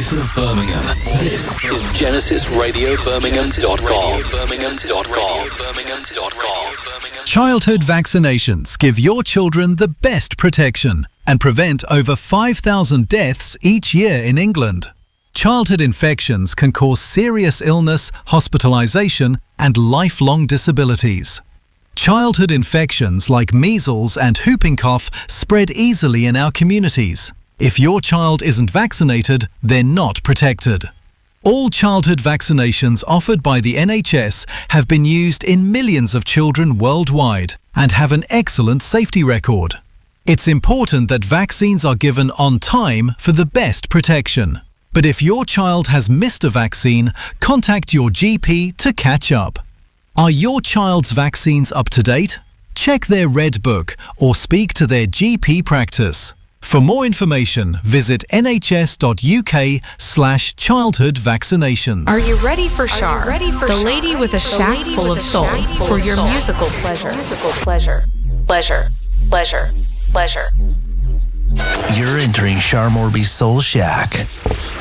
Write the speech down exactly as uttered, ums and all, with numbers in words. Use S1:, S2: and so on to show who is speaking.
S1: voice of Birmingham. This is Genesis Radio Birmingham dot com. Birmingham dot com. Birmingham dot com.
S2: Childhood vaccinations give your children the best protection and prevent over five thousand deaths each year in England. Childhood infections can cause serious illness, hospitalisation and lifelong disabilities. Childhood infections like measles and whooping cough spread easily in our communities. If your child isn't vaccinated, they're not protected. All childhood vaccinations offered by the N H S have been used in millions of children worldwide and have an excellent safety record. It's important that vaccines are given on time for the best protection. But if your child has missed a vaccine, contact your G P to catch up. Are your child's vaccines up to date? Check their Red Book or speak to their G P practice. For more information, visit nhs.uk slash childhood vaccinations.
S3: Are you ready for Shar, ready for the lady with a shack full of soul, for your musical pleasure? Musical pleasure, pleasure, pleasure, pleasure.
S4: You're entering Shar Morby's Soul Shack.